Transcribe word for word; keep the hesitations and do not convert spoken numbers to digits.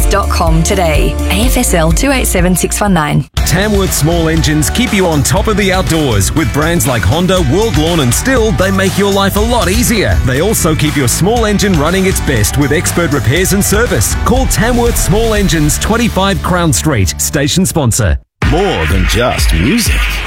motors dot com today. A F S L two eight seven six one nine. Tamworth Small Engines keep you on top of the outdoors. With brands like Honda, World Lawn and Stihl, they make your life a lot easier. They also keep your small engine running its best with expert repairs and service. Call Tamworth Small Engines, twenty-five Crown Street, station sponsor. More than just music.